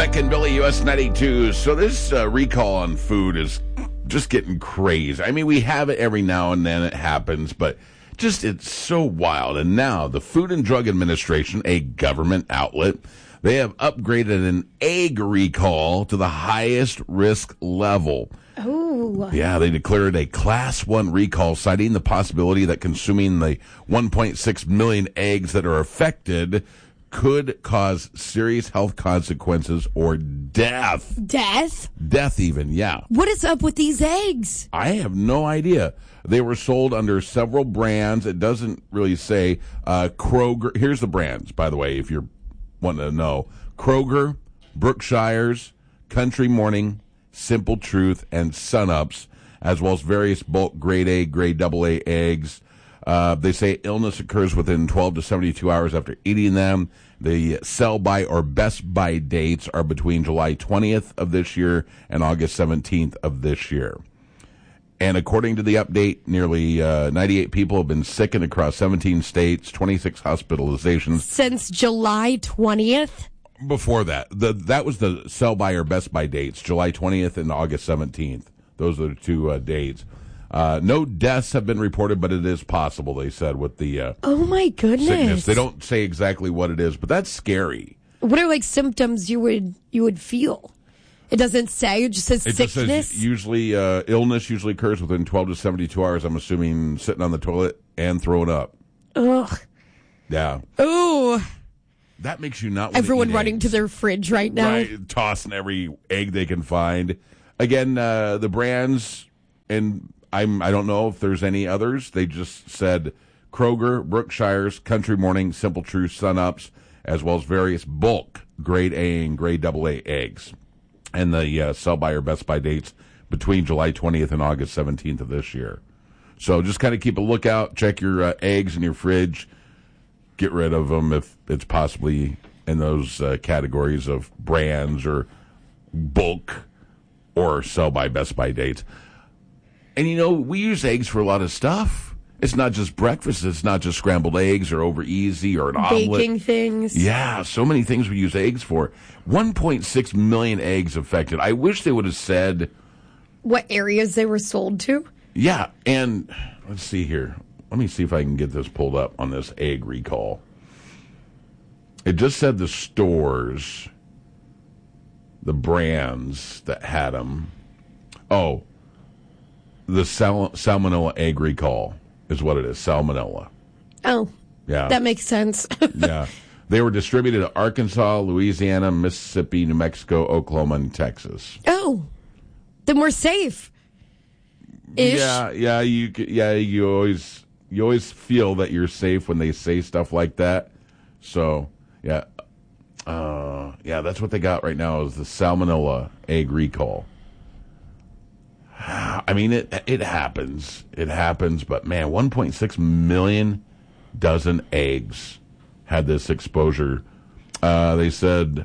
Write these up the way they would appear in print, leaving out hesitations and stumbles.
Jack and Billy, US 92. So this recall on food is just getting crazy. I mean, we have it every now and then. It happens, but just it's so wild. And now the Food and Drug Administration, a government outlet, they have upgraded an egg recall to the highest risk level. Oh. Yeah, they declared a Class 1 recall, citing the possibility that consuming the 1.6 million eggs that are affected could cause serious health consequences or death. Death? Death even, yeah. What is up with these eggs? I have no idea. They were sold under several brands. It doesn't really say Kroger. Here's the brands, by the way, if you're wanting to know. Kroger, Brookshire's, Country Morning, Simple Truth, and Sun-Ups, as well as various bulk grade A, grade AA eggs. They say illness occurs within 12 to 72 hours after eating them. The sell-by or best-by dates are between July 20th of this year and August 17th of this year. And according to the update, nearly 98 people have been sickened across 17 states, 26 hospitalizations. Since July 20th? Before that. That was the sell-by or best-by dates, July 20th and August 17th. Those are the two dates. No deaths have been reported, but it is possible, they said, with the oh my goodness. sickness. They don't say exactly what it is, but that's scary. What are like symptoms you would feel? It doesn't say, it just says It sickness. just says usually illness usually occurs within 12 to 72 hours, I'm assuming sitting on the toilet and throwing up. Ugh. Yeah. Ooh. That makes you not want Everyone to eat running eggs. to their fridge right now. Right, tossing every egg they can find. Again, the brands, and I don't know if there's any others. They just said Kroger, Brookshire's, Country Morning, Simple Truth, Sun-Ups, as well as various bulk grade A and grade AA eggs. And the sell-by or best-by dates between July 20th and August 17th of this year. So just kind of keep a lookout. Check your eggs in your fridge. Get rid of them if it's possibly in those categories of brands or bulk or sell-by, best-by dates. And, you know, we use eggs for a lot of stuff. It's not just breakfast. It's not just scrambled eggs or over easy or an omelet. Baking things. Yeah, so many things we use eggs for. 1.6 million eggs affected. I wish they would have said What areas they were sold to? Yeah, and let's see here. Let me see if I can get this pulled up on this egg recall. It just said the stores, the brands that had them. Oh, the Salmonella egg recall is what it is, Salmonella. Oh, Yeah. that makes sense. Yeah. They were distributed to Arkansas, Louisiana, Mississippi, New Mexico, Oklahoma, and Texas. Oh, then we're safe. Ish. Yeah, you always feel that you're safe when they say stuff like that. So, yeah. That's what they got right now is the Salmonella egg recall. I mean, it happens. It happens, but man, 1.6 million dozen eggs had this exposure. They said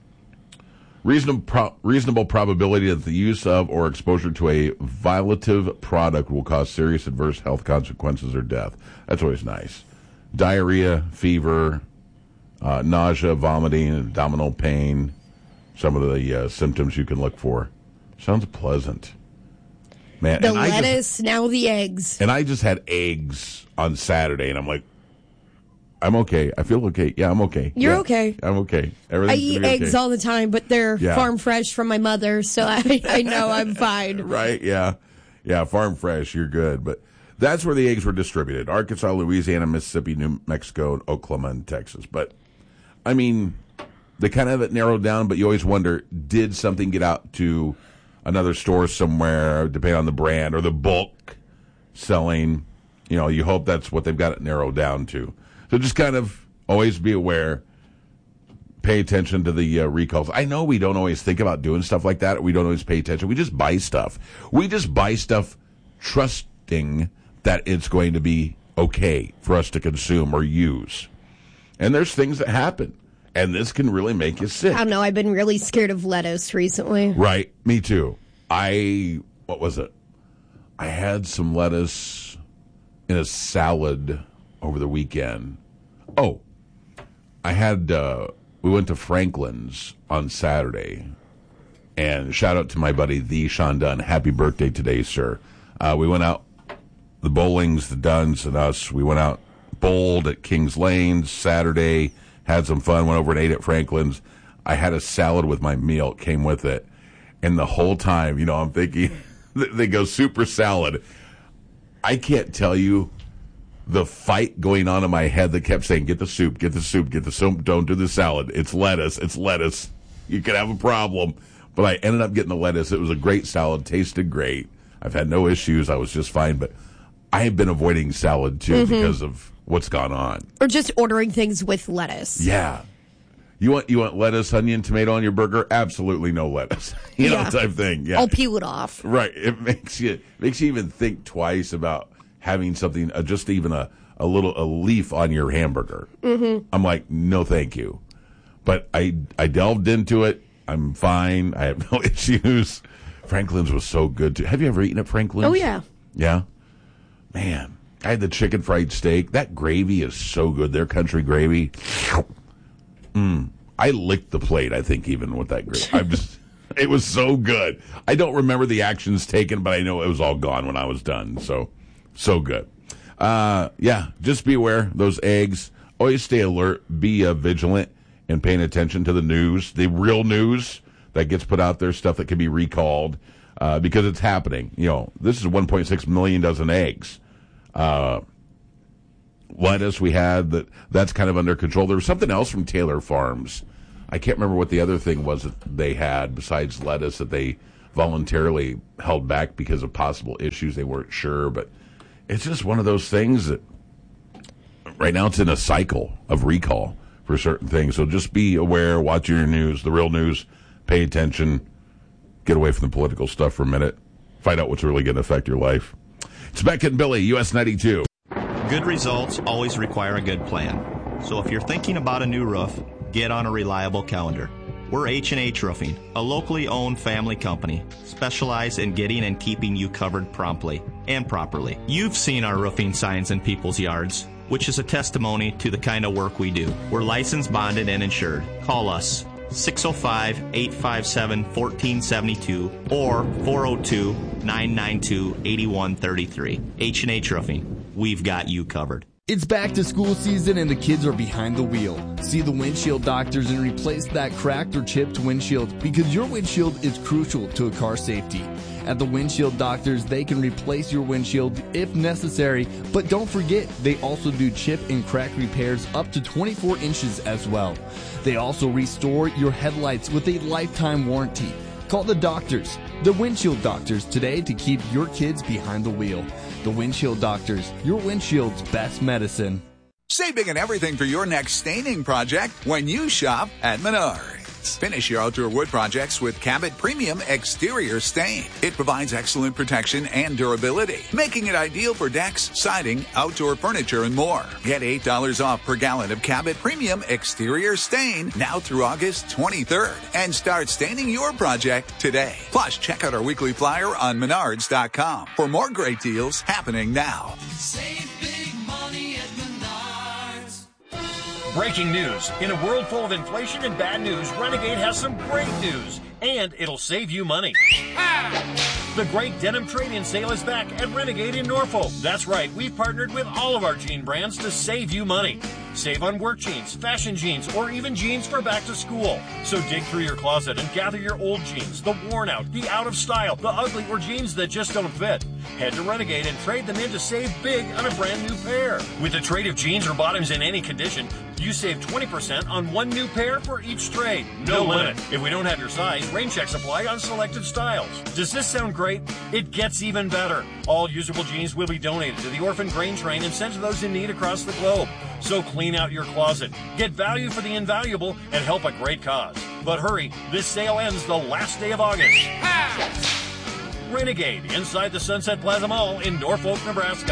reasonable probability that the use of or exposure to a violative product will cause serious adverse health consequences or death. That's always nice. Diarrhea, fever, nausea, vomiting, abdominal pain. Some of the symptoms you can look for. Sounds pleasant. Man, The lettuce, now the eggs. And I just had eggs on Saturday, and I'm like, I'm okay. I feel okay. Yeah, I'm okay. You're okay. I'm okay. I Everything's eat gonna be eggs okay. all the time, but they're Yeah. farm fresh from my mother, so I know I'm fine. Right, yeah. Yeah, farm fresh, you're good. But that's where the eggs were distributed. Arkansas, Louisiana, Mississippi, New Mexico, Oklahoma, and Texas. But, I mean, they kind of have it narrowed down, but you always wonder, did something get out to another store somewhere, depending on the brand, or the bulk selling? You know, you hope that's what they've got it narrowed down to. So just kind of always be aware. Pay attention to the recalls. I know we don't always think about doing stuff like that. We don't always pay attention. We just buy stuff. We just buy stuff trusting that it's going to be okay for us to consume or use. And there's things that happen. And this can really make you sick. I don't know. I've been really scared of lettuce recently. Right. Me too. What was it? I had some lettuce in a salad over the weekend. Oh, I had, we went to Franklin's on Saturday. And shout out to my buddy, the Sean Dunn. Happy birthday today, sir. We went out, the Bowlings, the Dunns, and us. We went out, bowled at Kings Lanes Saturday, had some fun, went over and ate at Franklin's. I had a salad with my meal, it came with it. And the whole time, I'm thinking, they go super salad. I can't tell you the fight going on in my head that kept saying, get the soup, get the soup, get the soup, don't do the salad. It's lettuce. You could have a problem. But I ended up getting the lettuce. It was a great salad, tasted great. I've had no issues. I was just fine. But I have been avoiding salad, too, because of what's gone on. Or just ordering things with lettuce. Yeah. You want lettuce, onion, tomato on your burger? Absolutely no lettuce. Type thing. Yeah. I'll peel it off. Right. It makes you even think twice about having something, just even a leaf on your hamburger. Mm-hmm. I'm like, no, thank you. But I delved into it. I'm fine. I have no issues. Franklin's was so good, too. Have you ever eaten at Franklin's? Oh, yeah. Yeah? Man, I had the chicken fried steak. That gravy is so good. Their country gravy. I licked the plate, I think, even with that gravy. It was so good. I don't remember the actions taken, but I know it was all gone when I was done. So good. Just be aware. Those eggs, always stay alert. Be vigilant. And paying attention to the news, the real news that gets put out there, stuff that can be recalled, because it's happening. This is 1.6 million dozen eggs. Lettuce we had, that's kind of under control. There was something else from Taylor Farms. I can't remember what the other thing was that they had besides lettuce that they voluntarily held back because of possible issues. They weren't sure, but it's just one of those things that right now it's in a cycle of recall for certain things. So just be aware, watch your news, the real news, pay attention, get away from the political stuff for a minute, find out what's really going to affect your life. It's Beckett and Billy, US 92. Good results always require a good plan. So if you're thinking about a new roof, get on a reliable calendar. We're H&H Roofing, a locally owned family company, specialized in getting and keeping you covered promptly and properly. You've seen our roofing signs in people's yards, which is a testimony to the kind of work we do. We're licensed, bonded, and insured. Call us 605-857-1472 or 402-992-8133. H&H Roofing. We've got you covered. It's back to school season and the kids are behind the wheel. See the windshield doctors and replace that cracked or chipped windshield because your windshield is crucial to a car's safety. At the windshield doctors, they can replace your windshield if necessary, but don't forget, they also do chip and crack repairs up to 24 inches as well. They also restore your headlights with a lifetime warranty. Call the doctors, the windshield doctors, today to keep your kids behind the wheel. The Windshield Doctors, your windshield's best medicine. Save big on everything for your next staining project when you shop at Menards. Finish your outdoor wood projects with Cabot Premium Exterior Stain. It provides excellent protection and durability, making it ideal for decks, siding, outdoor furniture, and more. Get $8 off per gallon of Cabot Premium Exterior Stain now through August 23rd and start staining your project today. Plus, check out our weekly flyer on Menards.com for more great deals happening now. Save big money at Menards. Breaking news. In a world full of inflation and bad news, Renegade has some great news, and it'll save you money. The great denim trade-in sale is back at Renegade in Norfolk. That's right, we've partnered with all of our jean brands to save you money. Save on work jeans, fashion jeans, or even jeans for back to school. So dig through your closet and gather your old jeans, the worn out, the out of style, the ugly, or jeans that just don't fit. Head to Renegade and trade them in to save big on a brand new pair. With a trade of jeans or bottoms in any condition, you save 20% on one new pair for each trade. No limit. If we don't have your size, rain checks apply on selected styles. Does this sound great? It gets even better. All usable jeans will be donated to the Orphan Grain Train and sent to those in need across the globe. So clean out your closet, get value for the invaluable, and help a great cause. But hurry, this sale ends the last day of August. Renegade, inside the Sunset Plaza Mall in Norfolk, Nebraska.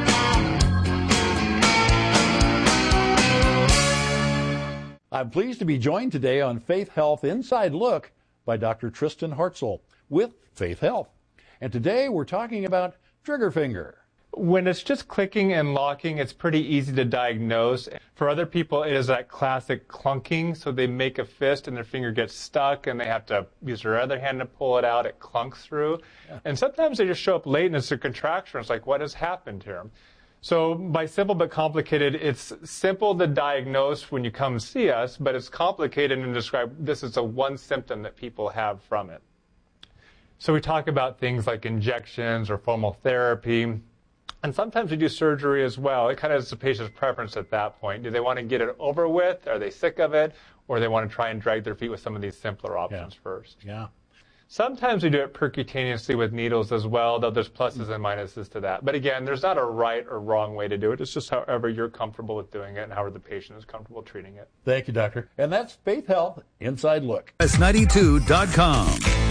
I'm pleased to be joined today on Faith Health Inside Look by Dr. Tristan Hartzell with Faith Health. And today we're talking about trigger finger. When it's just clicking and locking, it's pretty easy to diagnose. For other people, it is that classic clunking. So they make a fist and their finger gets stuck and they have to use their other hand to pull it out. It clunks through. Yeah. And sometimes they just show up late and it's a contraction. It's like, what has happened here? So by simple but complicated, it's simple to diagnose when you come see us, but it's complicated and describe this is a one symptom that people have from it. So we talk about things like injections or fomal therapy. And sometimes we do surgery as well. It kind of is the patient's preference at that point. Do they want to get it over with? Are they sick of it? Or they want to try and drag their feet with some of these simpler options first? Yeah. Sometimes we do it percutaneously with needles as well, though there's pluses and minuses to that. But again, there's not a right or wrong way to do it. It's just however you're comfortable with doing it and however the patient is comfortable treating it. Thank you, Doctor. And that's Faith Health Inside Look. S92.com.